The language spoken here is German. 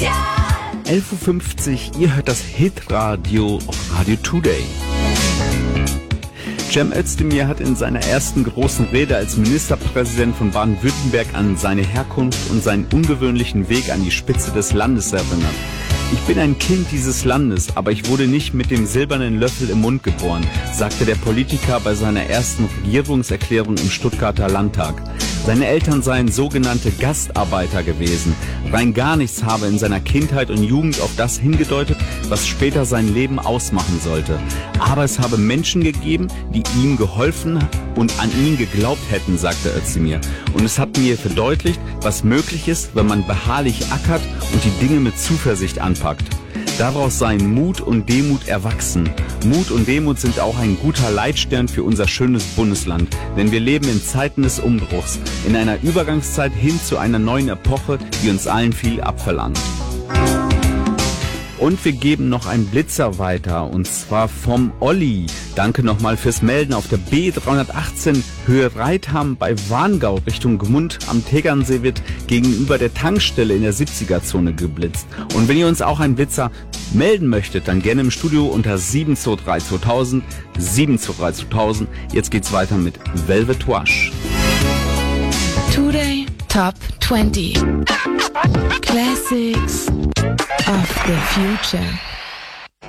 11.50 Uhr, ihr hört das Hitradio auf Radio Today. Cem Özdemir hat in seiner ersten großen Rede als Ministerpräsident von Baden-Württemberg an seine Herkunft und seinen ungewöhnlichen Weg an die Spitze des Landes erinnert. Ich bin ein Kind dieses Landes, aber ich wurde nicht mit dem silbernen Löffel im Mund geboren, sagte der Politiker bei seiner ersten Regierungserklärung im Stuttgarter Landtag. Seine Eltern seien sogenannte Gastarbeiter gewesen. Rein gar nichts habe in seiner Kindheit und Jugend auf das hingedeutet, was später sein Leben ausmachen sollte. Aber es habe Menschen gegeben, die ihm geholfen und an ihn geglaubt hätten, sagte Özdemir. Und es hat mir verdeutlicht, was möglich ist, wenn man beharrlich ackert und die Dinge mit Zuversicht anpackt. Daraus seien Mut und Demut erwachsen. Mut und Demut sind auch ein guter Leitstern für unser schönes Bundesland, denn wir leben in Zeiten des Umbruchs, in einer Übergangszeit hin zu einer neuen Epoche, die uns allen viel abverlangt. Und wir geben noch einen Blitzer weiter, und zwar vom Olli. Danke nochmal fürs Melden auf der B318 Höhe Reitham bei Warngau Richtung Gmund am Tegernsee wird gegenüber der Tankstelle in der 70er-Zone geblitzt. Und wenn ihr uns auch einen Blitzer melden möchtet, dann gerne im Studio unter 723 2000, 723 2000. Jetzt geht's weiter mit Velvet Wash. Today Top 20 Classics of the Future.